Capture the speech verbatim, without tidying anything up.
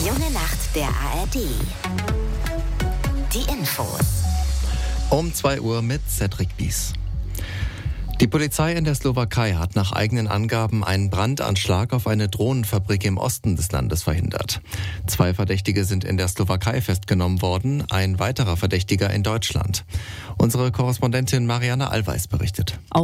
junge Nacht der A R D. Die Infos. Um zwei Uhr mit Cedric Bies. Die Polizei in der Slowakei hat nach eigenen Angaben einen Brandanschlag auf eine Drohnenfabrik im Osten des Landes verhindert. Zwei Verdächtige sind in der Slowakei festgenommen worden, ein weiterer Verdächtiger in Deutschland. Unsere Korrespondentin Marianne Allweis berichtet.